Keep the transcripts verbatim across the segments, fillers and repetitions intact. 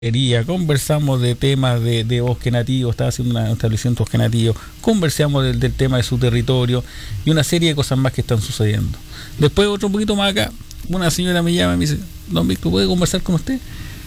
Conversamos de temas de, de bosque nativo, estaba haciendo una establecimiento de bosque nativo, conversamos del, del tema de su territorio y una serie de cosas más que están sucediendo. Después, otro poquito más acá, una señora me llama y me dice: don Víctor, ¿puede conversar con usted?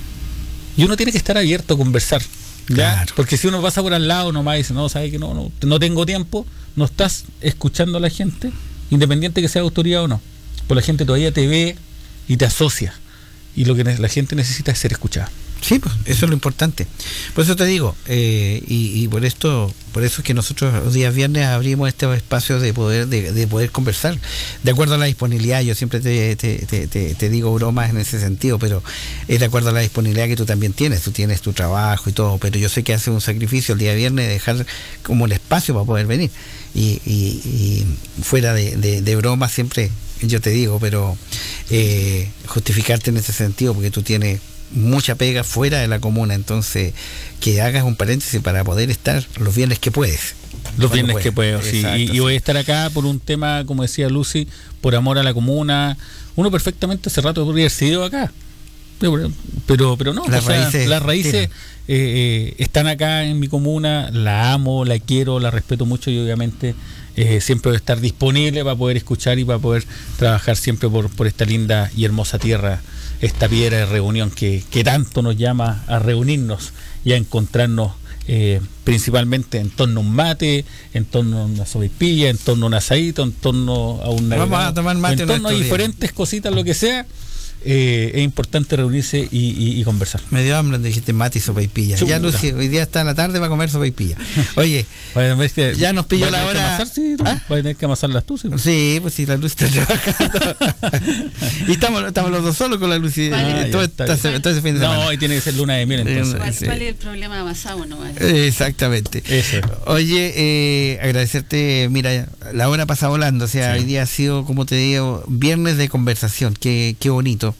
Y uno tiene que estar abierto a conversar, ¿ya? Claro. Porque si uno pasa por al lado nomás y dice: no, sabe que no, no, no tengo tiempo, no estás escuchando a la gente, independiente que sea autoridad o no. Pues la gente todavía te ve y te asocia, y lo que la gente necesita es ser escuchada. Sí, pues eso es lo importante. Por eso te digo, eh, y, y por esto, por eso es que nosotros los días viernes abrimos este espacio de poder, de, de poder conversar, de acuerdo a la disponibilidad. Yo siempre te, te, te, te, te digo bromas en ese sentido, pero es de acuerdo a la disponibilidad que tú también tienes. Tú tienes tu trabajo y todo, pero yo sé que haces un sacrificio el día viernes de dejar como el espacio para poder venir. Y, y, y fuera de, de, de bromas siempre yo te digo, pero eh, justificarte en ese sentido, porque tú tienes mucha pega fuera de la comuna, entonces que hagas un paréntesis para poder estar los viernes que puedes. Los viernes puedes. que puedo, sí. Exacto, y, y voy a estar acá por un tema, como decía Lucy, por amor a la comuna. Uno perfectamente hace rato podría haber sido acá, pero pero, pero no, las o sea, raíces, las raíces eh, eh, están acá en mi comuna, la amo, la quiero, la respeto mucho y obviamente eh, siempre voy a estar disponible para poder escuchar y para poder trabajar siempre por, por esta linda y hermosa tierra, esta piedra de reunión que, que tanto nos llama a reunirnos y a encontrarnos, eh, principalmente en torno a un mate, en torno a una sopaipilla, en torno a un asadito, en torno a un Vamos a tomar mate, en torno a diferentes cositas, lo que sea. Eh, es importante reunirse y, y, y conversar. Me dio hambre, dijiste mate y sopaipilla. Ya Lucy, hoy día está en la tarde para comer sopaipilla. Oye, bueno, es que ya nos pilló la hora. Amasar, sí, ¿Ah? Vas a tener que amasarlas tú. Sí, sí, pues sí, la Lucy está trabajando. Y estamos, estamos los dos solos con la Lucy. Ah, todo, está está, todo ese fin de semana. No, y tiene que ser luna de miel entonces. ¿Cuál, sí. ¿Cuál es el problema de amasado? No, vale. Exactamente. Eso. Oye, eh, agradecerte, mira, la hora pasa volando, o sea, sí. Hoy día ha sido, como te digo, viernes de conversación, qué, qué bonito.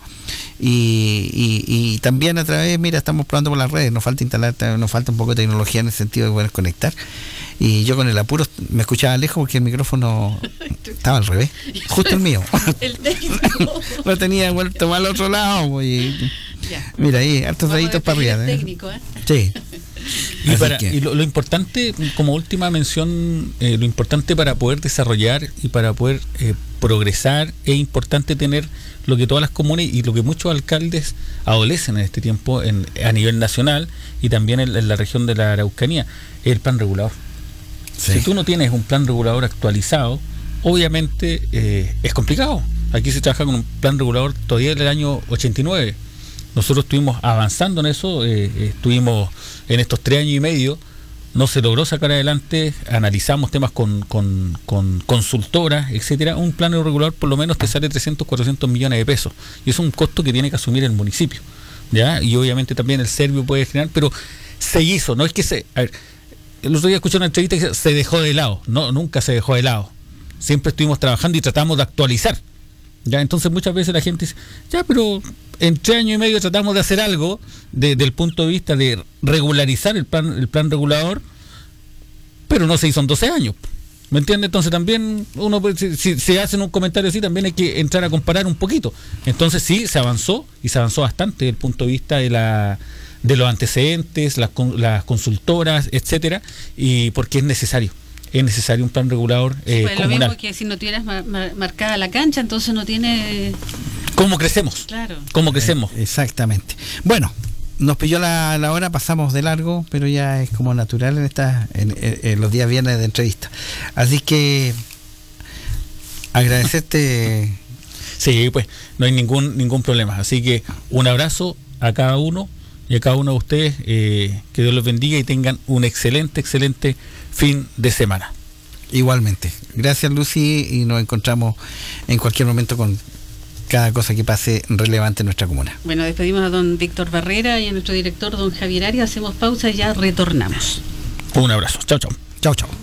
Y, y, y también a través, mira, estamos probando por las redes, nos falta instalar, nos falta un poco de tecnología en el sentido de poder conectar. Y yo con el apuro me escuchaba lejos porque el micrófono estaba al revés, justo el mío. El técnico. Lo tenía vuelto mal al otro lado. Y, mira ahí, hartos deditos para arriba. El técnico, ¿eh? Sí. Y, para, y lo, lo importante, como última mención, eh, lo importante para poder desarrollar y para poder eh, progresar, es importante tener lo que todas las comunas y lo que muchos alcaldes adolecen en este tiempo en, a nivel nacional y también en, en la región de la Araucanía, es el plan regulador. Sí. Si tú no tienes un plan regulador actualizado, obviamente eh, es complicado. Aquí se trabaja con un plan regulador todavía del año ochenta y nueve. Nosotros estuvimos avanzando en eso, eh, estuvimos en estos tres años y medio, no se logró sacar adelante, analizamos temas con, con, con consultoras, etcétera. Un plan regulador por lo menos te sale trescientos, cuatrocientos millones de pesos, y eso es un costo que tiene que asumir el municipio, ¿ya? Y obviamente también el Servio puede generar, pero se hizo, no es que se... A ver, el otro día escuché una entrevista que se dejó de lado, no, nunca se dejó de lado, siempre estuvimos trabajando y tratamos de actualizar. Ya, entonces muchas veces la gente dice, ya, pero en tres años y medio tratamos de hacer algo desde el punto de vista de regularizar el plan, el plan regulador, pero no se hizo en doce años. ¿Me entiendes? Entonces también uno, si, si se hacen un comentario así, también hay que entrar a comparar un poquito. Entonces sí, se avanzó, y se avanzó bastante desde el punto de vista de la de los antecedentes, las, las consultoras, etcétera, y porque es necesario. Es necesario un plan regulador eh, pues comunal. Lo mismo que si no tienes mar, mar, marcada la cancha, entonces no tiene... ¿Cómo crecemos? Claro. ¿Cómo crecemos? Eh, exactamente. Bueno, nos pilló la, la hora, pasamos de largo, pero ya es como natural en, esta, en, en, en los días viernes de entrevista. Así que agradecerte. Sí, pues no hay ningún ningún problema. Así que un abrazo a cada uno y a cada uno de ustedes. Eh, que Dios los bendiga y tengan un excelente, excelente fin de semana. Igualmente. Gracias, Lucy, y nos encontramos en cualquier momento con cada cosa que pase relevante en nuestra comuna. Bueno, despedimos a don Víctor Barrera y a nuestro director, don Javier Arias. Hacemos pausa y ya retornamos. Un abrazo. Chao, chao. Chao, chao.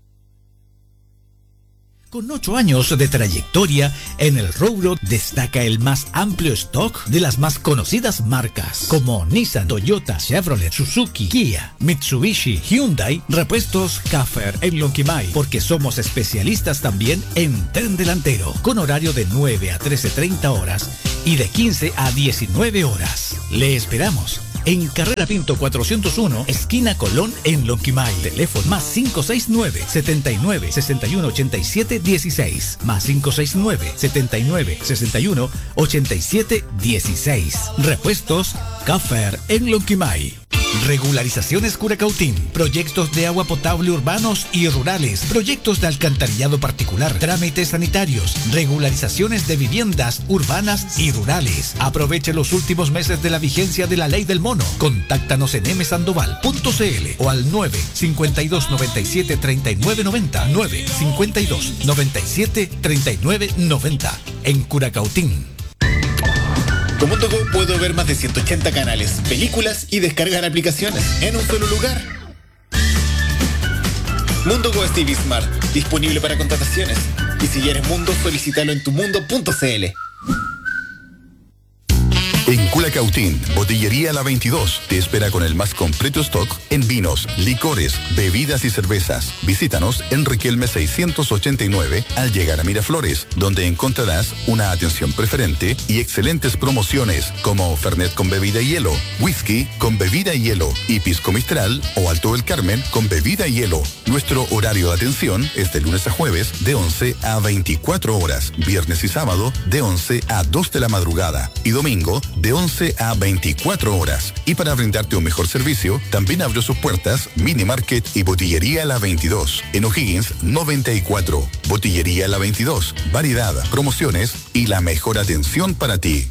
Con ocho años de trayectoria en el rubro, destaca el más amplio stock de las más conocidas marcas como Nissan, Toyota, Chevrolet, Suzuki, Kia, Mitsubishi, Hyundai. Repuestos Caffer en Lonquimay, porque somos especialistas también en tren delantero, con horario de nueve a trece treinta horas y de quince a diecinueve horas. Le esperamos. en Carrera Pinto cuatrocientos uno, esquina Colón, en Lonquimay. Teléfono más cinco seis nueve, setenta y nueve, sesenta y uno, ochenta y siete, dieciséis. Más cinco seis nueve, setenta y nueve, sesenta y uno, ochenta y siete, dieciséis. Repuestos Caffer en Lonquimay. Regularizaciones Curacautín, proyectos de agua potable urbanos y rurales, proyectos de alcantarillado particular, trámites sanitarios, regularizaciones de viviendas urbanas y rurales. Aproveche los últimos meses de la vigencia de la ley del mono. Contáctanos en m sandoval punto c l o al nueve cincuenta y dos, noventa y siete, treinta y nueve noventa, nueve cincuenta y dos, noventa y siete, treinta y nueve noventa. En Curacautín. Con Mundo Go puedo ver más de ciento ochenta canales, películas y descargar aplicaciones en un solo lugar. Mundo Go es T V Smart, disponible para contrataciones. Y si ya eres Mundo, solicítalo en tumundo punto c l. En Curacautín, Botillería La veintidós te espera con el más completo stock en vinos, licores, bebidas y cervezas. Visítanos en Riquelme seiscientos ochenta y nueve al llegar a Miraflores, donde encontrarás una atención preferente y excelentes promociones como Fernet con bebida y hielo, whisky con bebida y hielo y pisco mistral o Alto del Carmen con bebida y hielo. Nuestro horario de atención es de lunes a jueves de once a veinticuatro horas, viernes y sábado de once a dos de la madrugada y domingo de once a veinticuatro horas. Y para brindarte un mejor servicio, también abrió sus puertas Mini Market y Botillería La veintidós en O'Higgins noventa y cuatro. Botillería La veintidós, variedad, promociones y la mejor atención para ti.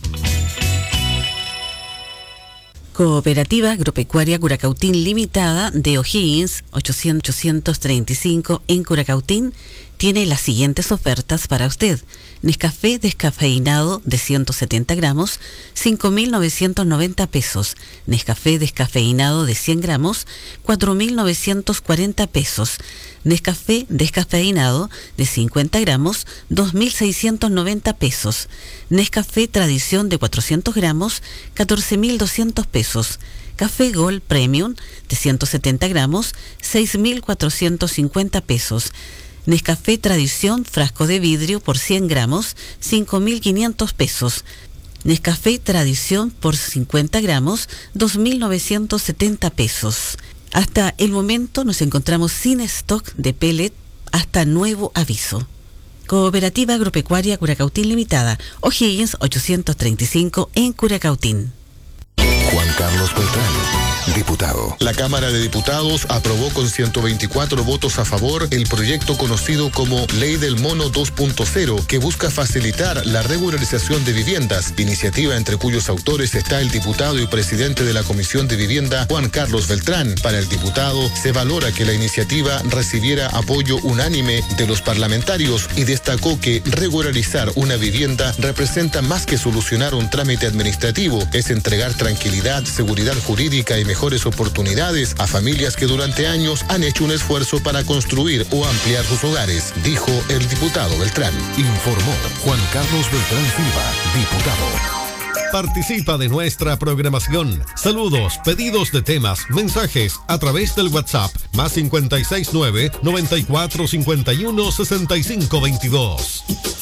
Cooperativa Agropecuaria Curacautín Limitada de O'Higgins ochocientos treinta y cinco en Curacautín tiene las siguientes ofertas para usted. Nescafé descafeinado de ciento setenta gramos, cinco mil novecientos noventa pesos. Nescafé descafeinado de cien gramos, cuatro mil novecientos cuarenta pesos. Nescafé descafeinado de cincuenta gramos, dos mil seiscientos noventa pesos. Nescafé Tradición de cuatrocientos gramos, catorce mil doscientos pesos. Café Gold Premium de ciento setenta gramos, seis mil cuatrocientos cincuenta pesos. Nescafé Tradición frasco de vidrio por cien gramos, cinco mil quinientos pesos. Nescafé Tradición por cincuenta gramos, dos mil novecientos setenta pesos. Hasta el momento nos encontramos sin stock de pellet hasta nuevo aviso. Cooperativa Agropecuaria Curacautín Limitada, O'Higgins ochocientos treinta y cinco en Curacautín. Juan Carlos Beltrán, diputado. La Cámara de Diputados aprobó con ciento veinticuatro votos a favor el proyecto conocido como Ley del Mono dos punto cero, que busca facilitar la regularización de viviendas, iniciativa entre cuyos autores está el diputado y presidente de la Comisión de Vivienda, Juan Carlos Beltrán. Para el diputado, se valora que la iniciativa recibiera apoyo unánime de los parlamentarios y destacó que regularizar una vivienda representa más que solucionar un trámite administrativo, es entregar tranquilidad, seguridad jurídica y mejores oportunidades a familias que durante años han hecho un esfuerzo para construir o ampliar sus hogares, dijo el diputado Beltrán. Informó Juan Carlos Beltrán Silva, diputado. Participa de nuestra programación. Saludos, pedidos de temas, mensajes a través del WhatsApp más cincuenta y seis nueve, noventa y cuatro, cincuenta y uno, sesenta y cinco veintidós.